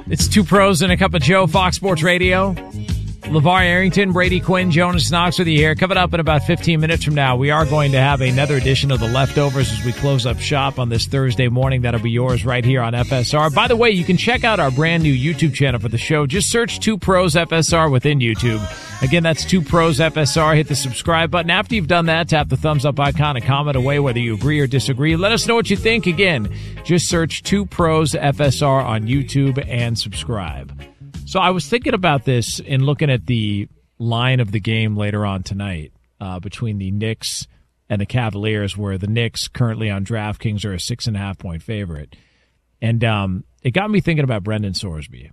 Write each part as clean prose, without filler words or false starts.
It's Two Pros and a Cup of Joe, Fox Sports Radio. LeVar Arrington, Brady Quinn, Jonas Knox with you here. Coming up in about 15 minutes from now, we are going to have another edition of The Leftovers as we close up shop on this Thursday morning. That'll be yours right here on FSR. By the way, you can check out our brand new YouTube channel for the show. Just search Two Pros FSR within YouTube. Again, that's Two Pros FSR. Hit the subscribe button. After you've done that, tap the thumbs up icon and comment away whether you agree or disagree. Let us know what you think. Again, just search Two Pros FSR on YouTube and subscribe. So I was thinking about this in looking at the line of the game later on tonight between the Knicks and the Cavaliers, where the Knicks currently on DraftKings are a 6.5-point favorite. And it got me thinking about Brendan Sorsby.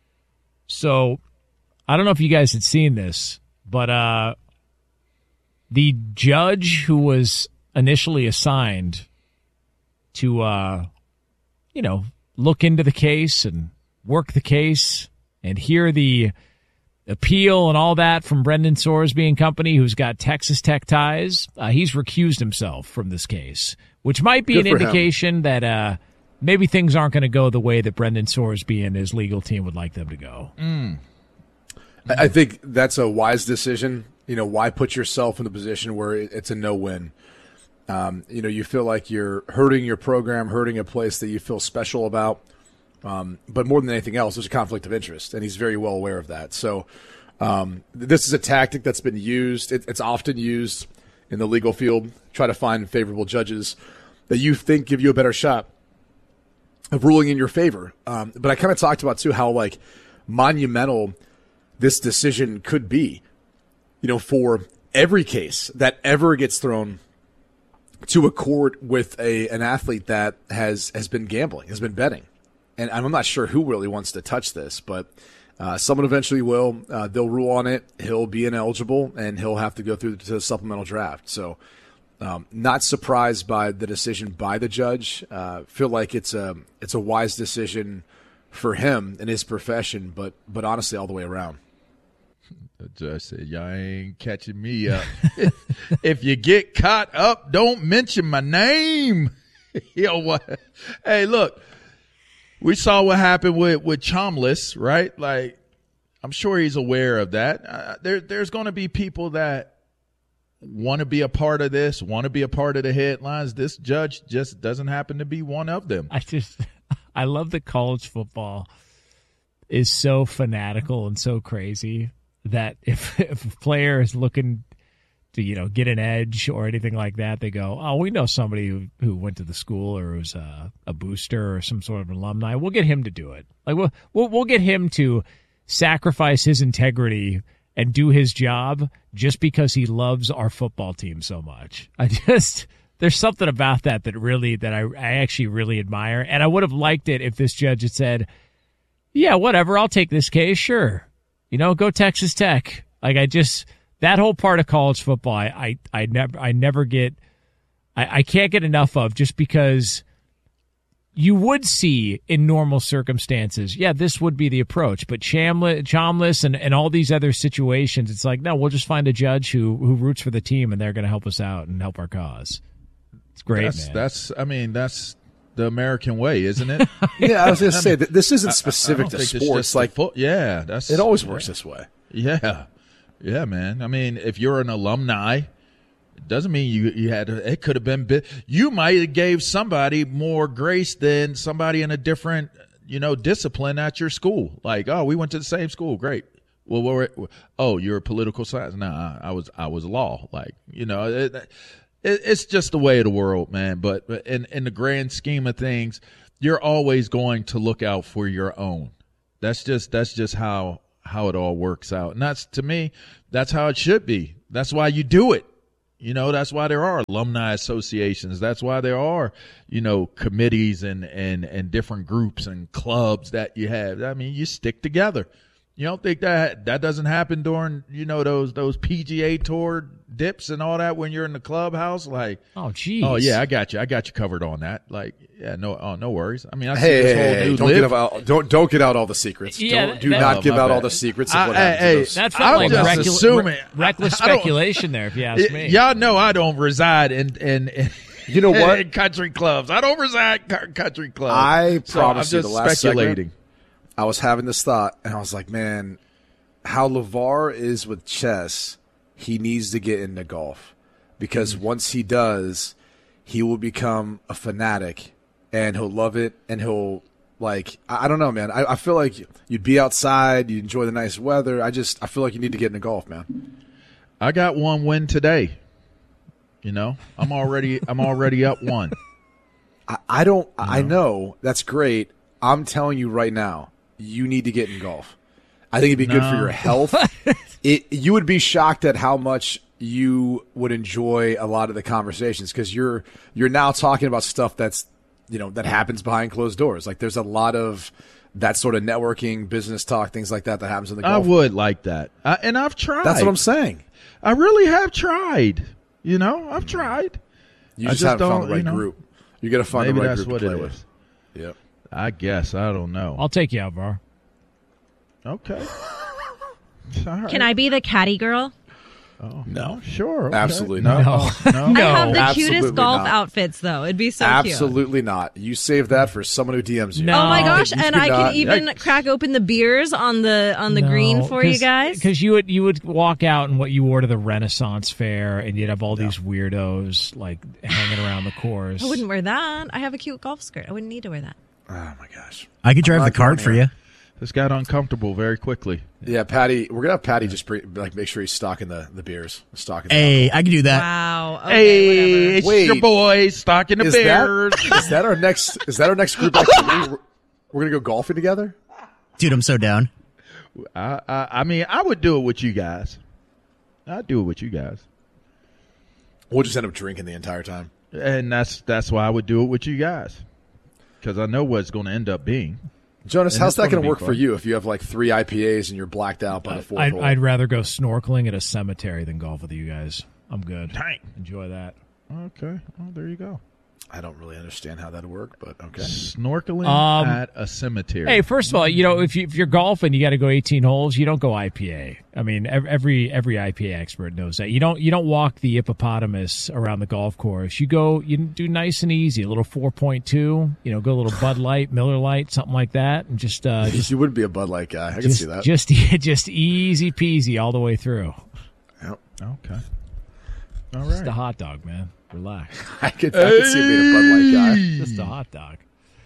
So I don't know if you guys had seen this, but the judge who was initially assigned to, look into the case and work the case and hear the appeal and all that from Brendan Sorsby and company, who's got Texas Tech ties, he's recused himself from this case, which might be an indication that maybe things aren't going to go the way that Brendan Sorsby and his legal team would like them to go. I think that's a wise decision. Why put yourself in the position where it's a no-win? You feel like you're hurting your program, hurting a place that you feel special about. But more than anything else, there's a conflict of interest, and he's very well aware of that. So this is a tactic that's been used. It's often used in the legal field. Try to find favorable judges that you think give you a better shot of ruling in your favor. But I kind of talked about, too, how, monumental this decision could be, for every case that ever gets thrown to a court with an athlete that has been gambling, has been betting. And I'm not sure who really wants to touch this, but someone eventually will. They'll rule on it. He'll be ineligible, and he'll have to go through to the supplemental draft. So not surprised by the decision by the judge. Feel like it's a wise decision for him in his profession, but honestly, all the way around. The judge said, y'all ain't catching me up. If you get caught up, don't mention my name. What? Hey, look. We saw what happened with Chomless, right? I'm sure he's aware of that. There's going to be people that want to be a part of this, want to be a part of the headlines. This judge just doesn't happen to be one of them. I love that college football is so fanatical and so crazy that if a player is looking to, get an edge or anything like that, they go, oh, we know somebody who went to the school or who's a booster or some sort of alumni. We'll get him to do it. We'll get him to sacrifice his integrity and do his job just because he loves our football team so much. There's something about that I actually really admire. And I would have liked it if this judge had said, yeah, whatever, I'll take this case. Sure. Go Texas Tech. That whole part of college football, I can't get enough of, just because you would see in normal circumstances, yeah, this would be the approach. But Chomless and all these other situations, it's like, no, we'll just find a judge who roots for the team, and they're going to help us out and help our cause. It's great, man. That's the American way, isn't it? Yeah, I was going to say that this isn't specific to sports. It always works this way. Yeah. Yeah, man. If you're an alumni, it doesn't mean you had to, it could have been you might have gave somebody more grace than somebody in a different, discipline at your school. We went to the same school. Great. Well, you're a political science. Nah, I was law. It's just the way of the world, man. But in the grand scheme of things, you're always going to look out for your own. That's just how it all works out. And to me, that's how it should be. That's why you do it. That's why there are alumni associations. That's why there are, committees and different groups and clubs that you have. You stick together. You don't think that doesn't happen during, those PGA Tour dips and all that when you're in the clubhouse? Oh, geez. Oh, yeah, I got you covered on that. No worries. I see this whole new don't get out all the secrents. Yeah, do not give out all the secrets of what happens. That felt like reckless speculation there, if you ask me. Y'all know I don't reside in you know what? Country clubs. I don't reside in country clubs. I promise you, the last speculating. I was having this thought, and I was like, man, how LeVar is with chess, he needs to get into golf. Because once he does, he will become a fanatic, and he'll love it, and he'll, like, I don't know, man. I feel like you'd be outside, you'd enjoy the nice weather. I feel like you need to get into golf, man. I got one win today. You know, I'm already up one. I know that's great. I'm telling you right now, you need to get in golf. I think it'd be good for your health. You would be shocked at how much you would enjoy a lot of the conversations, because you're now talking about stuff that's, you know, that happens behind closed doors. Like, there's a lot of that sort of networking, business talk, things like that happens in the golf. I would like that, and I've tried. That's what I'm saying. I really have tried. You know, I've tried. You just haven't found the right group. You got to find the right group to play with. Yep. I guess. I don't know. I'll take you out, Var. Okay. All right. Can I be the caddy girl? Oh, no. Sure. Okay. Absolutely no. not. No. I have the Absolutely cutest golf not. outfits, though. It'd be so cute. Absolutely not. You save that for someone who DMs you. No. Oh my gosh! You And I cannot- could even crack open the beers on the green for you guys. Because you would walk out in what you wore to the Renaissance Fair, and you'd have all these weirdos like hanging around the course. I wouldn't wear that. I have a cute golf skirt. I wouldn't need to wear that. Oh my gosh. I could drive I'm the not cart going for here. you. This got uncomfortable very quickly. Yeah, Patty. We're gonna have Patty just make sure he's stocking the beers. Stocking. Hey, I can do that. Wow. Okay, Hey, whatever. it's Wait. your boy stocking the Is bears. is that our next? Is that our next group activity? We're gonna go golfing together. Dude, I'm so down. I mean, I would do it with you guys. I'd do it with you guys, We'll just end up drinking the entire time. and that's why I would do it with you guys, because I know what it's going to end up being. Jonas, And how's it's that gonna going be to work fun. for you if you have like 3 IPAs and you're blacked out by the fourth hole? I'd rather go snorkeling at a cemetery than golf with you guys. I'm good. Dang. Enjoy that. Okay, well there you go. I don't really understand how that'd work, but okay. Snorkeling at a cemetery. Hey, first of all, you know, if you're golfing, you got to go 18 holes. You don't go IPA. I mean, every IPA expert knows that. You don't walk the hippopotamus around the golf course. You do nice and easy, a little 4.2. You know, go a little Bud Light, Miller Light, something like that, and just You would be a Bud Light guy. I can see that. Just easy peasy all the way through. Yep. Okay. All Just right. a hot dog, man. Relax. I could see you being a Bud Light guy. Just a hot dog.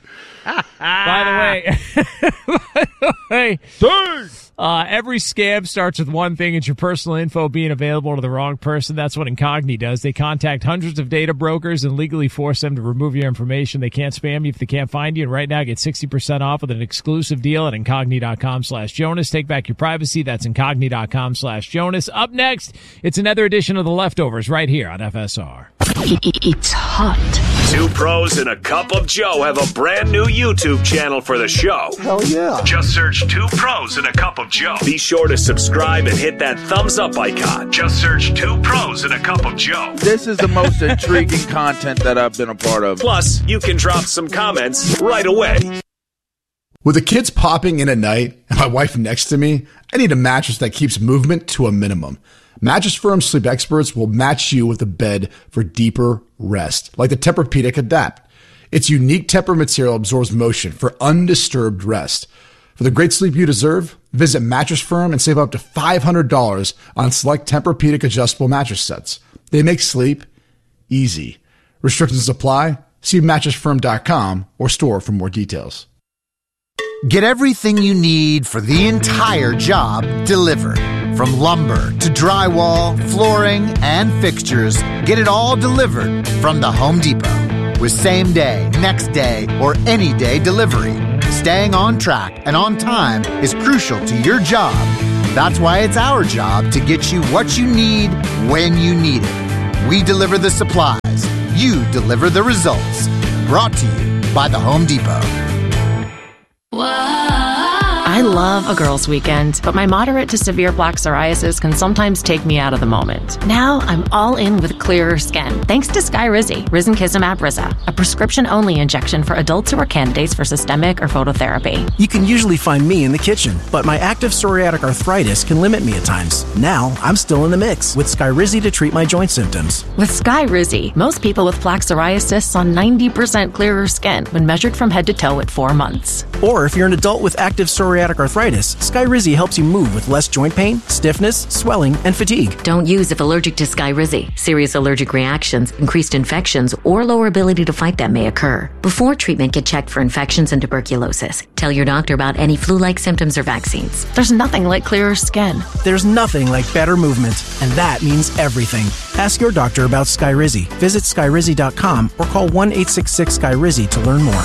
By the way, every scam starts with one thing. It's your personal info being available to the wrong person. That's what Incogni does. They contact hundreds of data brokers and legally force them to remove your information. They can't spam you if they can't find you. And right now, get 60% off with an exclusive deal at Incogni.com/Jonas. Take back your privacy. That's Incogni.com/Jonas. Up next, it's another edition of The Leftovers right here on FSR. It's hot. 2 pros and a cup of Joe have a brand new YouTube channel for the show. Hell yeah. Just search 2 pros and a cup of Joe. Be sure to subscribe and hit that thumbs up icon. Just search 2 pros and a cup of Joe. This is the most intriguing content that I've been a part of. Plus, you can drop some comments right away. With the kids popping in at night and my wife next to me, I need a mattress that keeps movement to a minimum. Mattress Firm sleep experts will match you with a bed for deeper rest, like the Tempur-Pedic Adapt. Its unique Tempur material absorbs motion for undisturbed rest. For the great sleep you deserve, visit Mattress Firm and save up to $500 on select Tempur-Pedic adjustable mattress sets. They make sleep easy. Restrictions apply. See mattressfirm.com or store for more details. Get everything you need for the entire job delivered. From lumber to drywall, flooring, and fixtures, get it all delivered from the Home Depot. With same day, next day, or any day delivery, staying on track and on time is crucial to your job. That's why it's our job to get you what you need when you need it. We deliver the supplies. You deliver the results. Brought to you by the Home Depot. I I love a girls' weekend, but my moderate to severe plaque psoriasis can sometimes take me out of the moment. Now I'm all in with clearer skin, thanks to Skyrizi, Risankizumab Riza, a prescription-only injection for adults who are candidates for systemic or phototherapy. You can usually find me in the kitchen, but my active psoriatic arthritis can limit me at times. Now I'm still in the mix with Skyrizi to treat my joint symptoms. With Skyrizi, most people with plaque psoriasis saw 90% clearer skin when measured from head to toe at 4 months. Or if you're an adult with active psoriatic arthritis, Skyrizi helps you move with less joint pain, stiffness, swelling, and fatigue. Don't use if allergic to Skyrizi. Serious allergic reactions, increased infections, or lower ability to fight them may occur. Before treatment, get checked for infections and tuberculosis. Tell your doctor about any flu-like symptoms or vaccines. There's nothing like clearer skin. There's nothing like better movement, and that means everything. Ask your doctor about Skyrizi. Visit Skyrizi.com or call 1-866-SKYRIZI to learn more.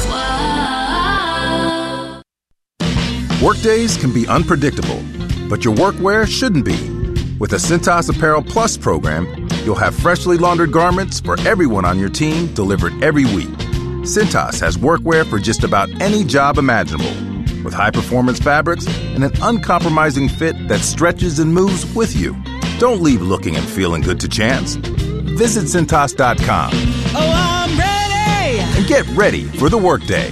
Workdays can be unpredictable, but your workwear shouldn't be. With the Cintas Apparel Plus program, you'll have freshly laundered garments for everyone on your team delivered every week. Cintas has workwear for just about any job imaginable, with high-performance fabrics and an uncompromising fit that stretches and moves with you. Don't leave looking and feeling good to chance. Visit Cintas.com. Oh, I'm ready! And get ready for the workday.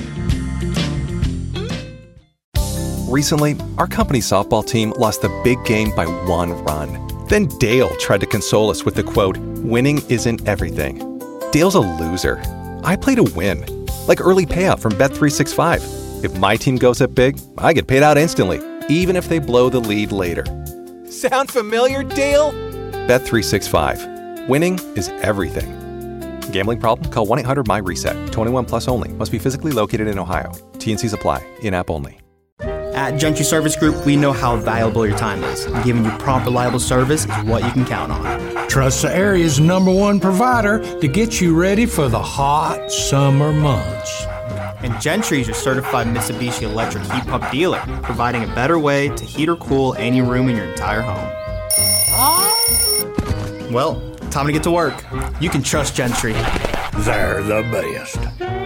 Recently, our company's softball team lost the big game by 1 run. Then Dale tried to console us with the quote, "Winning isn't everything." Dale's a loser. I play to win. Like early payout from Bet365. If my team goes up big, I get paid out instantly, even if they blow the lead later. Sound familiar, Dale? Bet365. Winning is everything. Gambling problem? Call 1-800-MY-RESET. 21 plus only. Must be physically located in Ohio. T&Cs apply. In-app only. At Gentry Service Group, we know how valuable your time is. Giving you prompt, reliable service is what you can count on. Trust the area's #1 provider to get you ready for the hot summer months. And Gentry is your certified Mitsubishi electric heat pump dealer, providing a better way to heat or cool any room in your entire home. Well, time to get to work. You can trust Gentry. They're the best.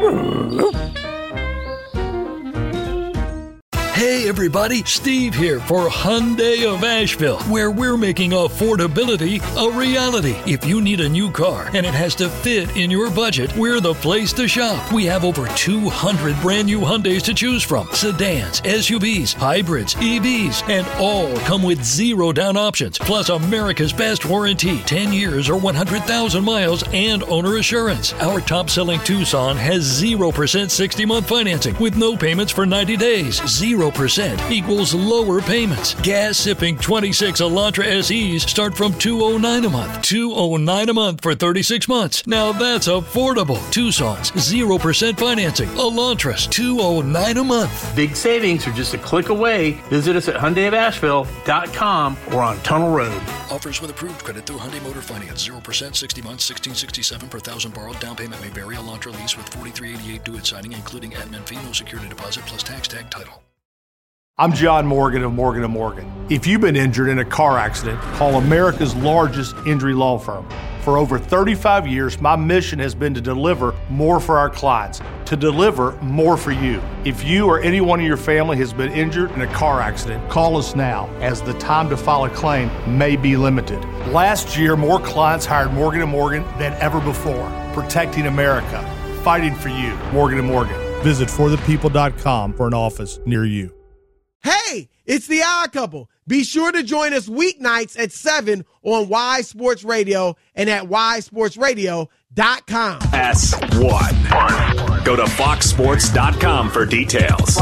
Hey everybody, Steve here for Hyundai of Asheville, where we're making affordability a reality. If you need a new car and it has to fit in your budget, we're the place to shop. We have over 200 brand new Hyundais to choose from. Sedans, SUVs, hybrids, EVs, and all come with 0 down options, plus America's best warranty, 10 years or 100,000 miles, and owner assurance. Our top-selling Tucson has 0% 60-month financing with no payments for 90 days. 0% equals lower payments. Gas-sipping 26 Elantra SEs start from $209 a month. $209 a month for 36 months. Now that's affordable. Tucson's 0% financing. Elantras $209 a month. Big savings are just a click away. Visit us at HyundaiofAsheville.com or on Tunnel Road. Offers with approved credit through Hyundai Motor Finance. 0% 60 months, $1,667 per $1,000 borrowed. Down payment may vary. Elantra lease with $43.88 due at signing, including admin fee, no security deposit, plus tax tag title. I'm John Morgan of Morgan & Morgan. If you've been injured in a car accident, call America's largest injury law firm. For over 35 years, my mission has been to deliver more for our clients, to deliver more for you. If you or anyone in your family has been injured in a car accident, call us now, as the time to file a claim may be limited. Last year, more clients hired Morgan & Morgan than ever before, protecting America, fighting for you. Morgan & Morgan. Visit forthepeople.com for an office near you. Hey, it's the Odd Couple. Be sure to join us weeknights at 7 on Y Sports Radio and at ysportsradio.com. S1. Go to foxsports.com for details.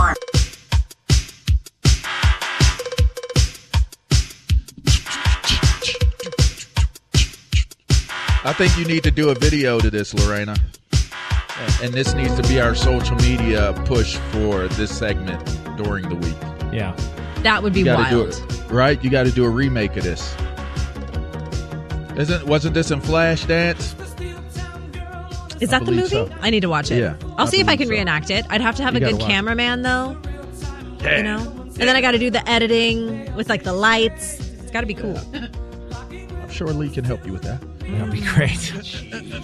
I think you need to do a video to this, Lorena. And this needs to be our social media push for this segment during the week. Yeah. That would be wild. Right? You got to do a remake of this. Wasn't this in Flashdance? Is that the movie? So. I need to watch it. Yeah. I'll see if I can reenact it. I'd have to have a good cameraman, though. Yeah. You know? And then I got to do the editing with, like, the lights. It's got to be cool. I'm sure Lee can help you with that. That'd be great.